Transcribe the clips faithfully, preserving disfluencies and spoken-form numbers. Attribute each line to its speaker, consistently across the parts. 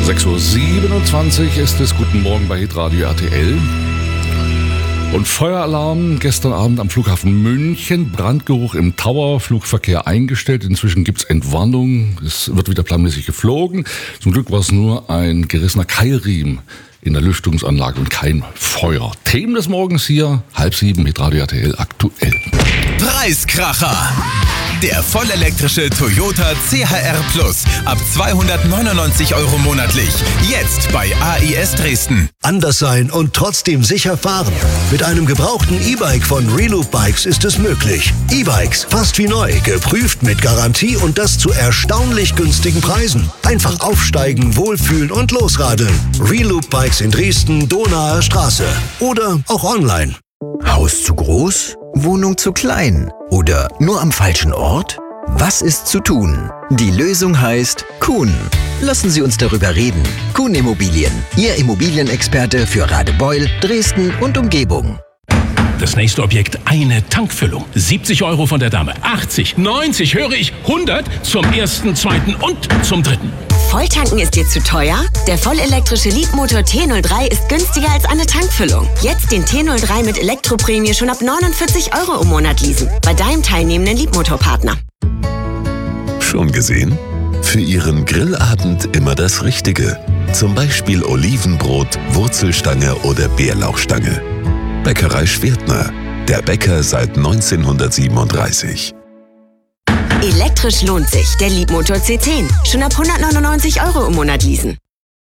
Speaker 1: sechs Uhr siebenundzwanzig ist es. Guten Morgen bei Hitradio R T L. Und Feueralarm gestern Abend am Flughafen München. Brandgeruch im Tower, Flugverkehr eingestellt. Inzwischen gibt es Entwarnung. Es wird wieder planmäßig geflogen. Zum Glück war es nur ein gerissener Keilriemen in der Lüftungsanlage und kein Feuer. Themen des Morgens hier, halb sieben, Hitradio R T L aktuell.
Speaker 2: Preiskracher! Der vollelektrische Toyota C H R Plus ab zweihundertneunundneunzig Euro monatlich. Jetzt bei A I S Dresden.
Speaker 3: Anders sein und trotzdem sicher fahren. Mit einem gebrauchten E-Bike von Reloop Bikes ist es möglich. E-Bikes, fast wie neu, geprüft mit Garantie und das zu erstaunlich günstigen Preisen. Einfach aufsteigen, wohlfühlen und losradeln. Reloop Bikes in Dresden, Donaer Straße. Oder auch online.
Speaker 4: Haus zu groß? Wohnung zu klein? Oder nur am falschen Ort? Was ist zu tun? Die Lösung heißt Kuhn. Lassen Sie uns darüber reden. Kuhn Immobilien, Ihr Immobilienexperte für Radebeul, Dresden und Umgebung.
Speaker 5: Das nächste Objekt, eine Tankfüllung. siebzig Euro von der Dame, achtzig, neunzig, höre ich, hundert zum ersten, zweiten und zum dritten.
Speaker 6: Volltanken ist dir zu teuer? Der vollelektrische Leapmotor T null drei ist günstiger als eine Tankfüllung. Jetzt den T null drei mit Elektroprämie schon ab neunundvierzig Euro im Monat leasen. Bei deinem teilnehmenden Leapmotor-Partner.
Speaker 7: Schon gesehen? Für Ihren Grillabend immer das Richtige. Zum Beispiel Olivenbrot, Wurzelstange oder Bärlauchstange. Bäckerei Schwertner. Der Bäcker seit neunzehnhundertsiebenunddreißig.
Speaker 6: Elektrisch lohnt sich. Der Leapmotor C zehn. Schon ab hundertneunundneunzig Euro im Monat leasen.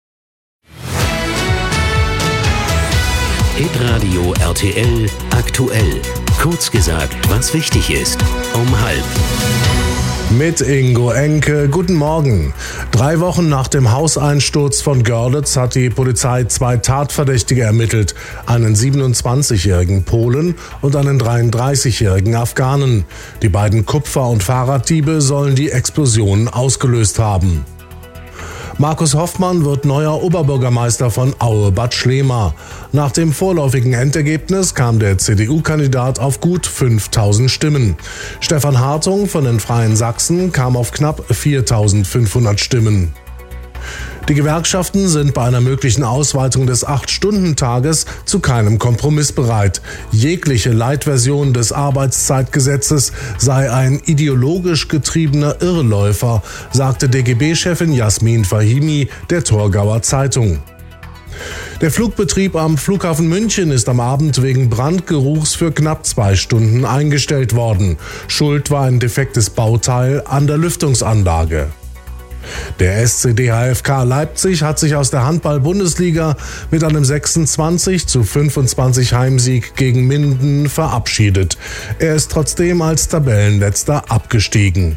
Speaker 8: Hitradio R T L aktuell. Kurz gesagt, was wichtig ist. Um halb.
Speaker 9: Mit Ingo Enke, guten Morgen. Drei Wochen nach dem Hauseinsturz von Görlitz hat die Polizei zwei Tatverdächtige ermittelt. Einen siebenundzwanzigjährigen Polen und einen dreiunddreißigjährigen Afghanen. Die beiden Kupfer- und Fahrraddiebe sollen die Explosionen ausgelöst haben. Markus Hoffmann wird neuer Oberbürgermeister von Aue-Bad Schlema. Nach dem vorläufigen Endergebnis kam der C D U-Kandidat auf gut fünftausend Stimmen. Stefan Hartung von den Freien Sachsen kam auf knapp viertausendfünfhundert Stimmen. Die Gewerkschaften sind bei einer möglichen Ausweitung des acht-Stunden-Tages zu keinem Kompromiss bereit. Jegliche Light-Version des Arbeitszeitgesetzes sei ein ideologisch getriebener Irrläufer, sagte D G B-Chefin Jasmin Fahimi der Torgauer Zeitung. Der Flugbetrieb am Flughafen München ist am Abend wegen Brandgeruchs für knapp zwei Stunden eingestellt worden. Schuld war ein defektes Bauteil an der Lüftungsanlage. Der S C D H F K Leipzig hat sich aus der Handball-Bundesliga mit einem sechsundzwanzig zu fünfundzwanzig Heimsieg gegen Minden verabschiedet. Er ist trotzdem als Tabellenletzter abgestiegen.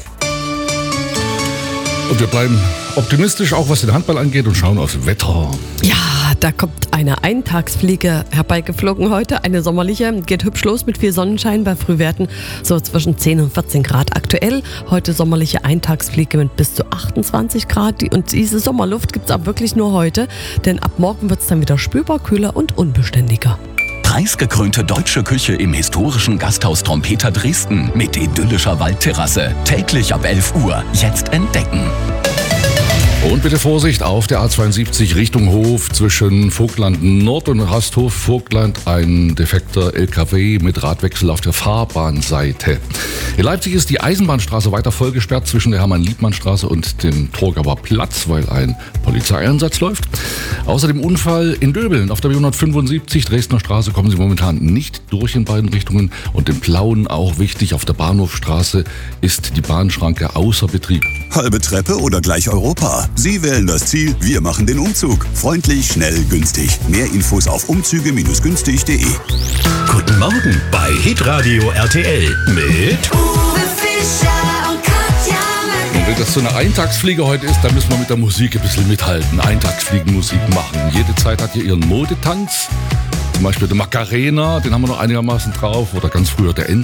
Speaker 1: Und wir bleiben optimistisch, auch was den Handball angeht, und schauen aufs Wetter.
Speaker 10: Ja, da kommt eine Eintagsfliege herbeigeflogen heute, eine sommerliche. Geht hübsch los mit viel Sonnenschein bei Frühwerten, so zwischen zehn und vierzehn Grad aktuell. Heute sommerliche Eintagsfliege mit bis zu achtundzwanzig Grad. Und diese Sommerluft gibt es auch wirklich nur heute, denn ab morgen wird es dann wieder spürbar kühler und unbeständiger.
Speaker 2: Preisgekrönte deutsche Küche im historischen Gasthaus Trompeter Dresden mit idyllischer Waldterrasse. Täglich ab elf Uhr. Jetzt entdecken.
Speaker 1: Und bitte Vorsicht auf der A zweiundsiebzig Richtung Hof zwischen Vogtland Nord und Rasthof Vogtland. Ein defekter L K W mit Radwechsel auf der Fahrbahnseite. In Leipzig ist die Eisenbahnstraße weiter vollgesperrt zwischen der Hermann-Liebmann-Straße und dem Torgauer Platz, weil ein Polizeieinsatz läuft. Außerdem Unfall in Döbeln auf der B hundertfünfundsiebzig Dresdner Straße kommen Sie momentan nicht durch in beiden Richtungen. Und in Plauen auch wichtig, auf der Bahnhofstraße ist die Bahnschranke außer Betrieb.
Speaker 11: Halbe Treppe oder gleich Europa? Sie wählen das Ziel, wir machen den Umzug. Freundlich, schnell, günstig. Mehr Infos auf umzüge günstig punkt de.
Speaker 8: Guten Morgen bei Hitradio R T L mit
Speaker 1: Und wenn das so eine Eintagsfliege heute ist, dann müssen wir mit der Musik ein bisschen mithalten. Eintagsfliegenmusik machen. Jede Zeit hat hier ihren Modetanz. Zum Beispiel der Macarena, den haben wir noch einigermaßen drauf. Oder ganz früher der